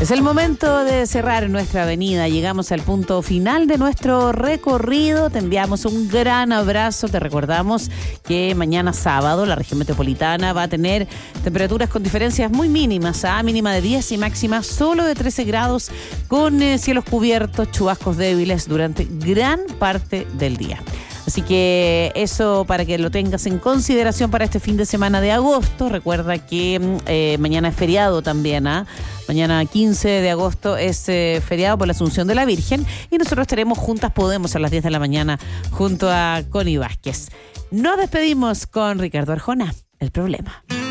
Es el momento de cerrar nuestra avenida. Llegamos al punto final de nuestro recorrido. Te enviamos un gran abrazo. Te recordamos que mañana sábado la región metropolitana va a tener temperaturas con diferencias muy mínimas, mínima de 10 y máxima solo de 13 grados, con cielos cubiertos, chubascos débiles durante gran parte del día. Así que eso para que lo tengas en consideración para este fin de semana de agosto. Recuerda que mañana es feriado también, Mañana 15 de agosto es feriado por la Asunción de la Virgen y nosotros estaremos juntas Podemos a las 10 de la mañana junto a Connie Vázquez. Nos despedimos con Ricardo Arjona, El Problema.